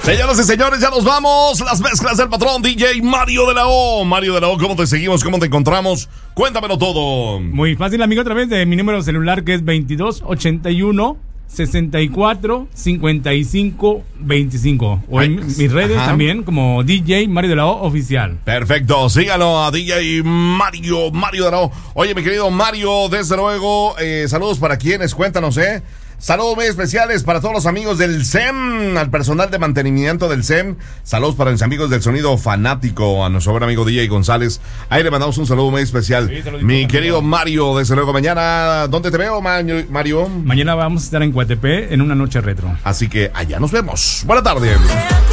Señoras y señores, ya nos vamos. Las mezclas del patrón DJ Mario de la O. Mario de la O, ¿cómo te seguimos? ¿Cómo te encontramos? Cuéntamelo todo. Muy fácil, amigo, a través de mi número celular, que es 2281 64 55 25. O en mis redes también, como DJ Mario de la O oficial. Perfecto, síganlo a DJ Mario de la O. Oye, mi querido Mario, desde luego, saludos para quienes, cuéntanos, Saludos muy especiales para todos los amigos del SEM, al personal de mantenimiento del SEM. Saludos para los amigos del sonido fanático, a nuestro buen amigo DJ González. Ahí le mandamos un saludo muy especial. Sí, mi querido Mario, desde luego, mañana, ¿dónde te veo, Mario? Mañana vamos a estar en Coatepec en una noche retro. Así que allá nos vemos. Buena tarde.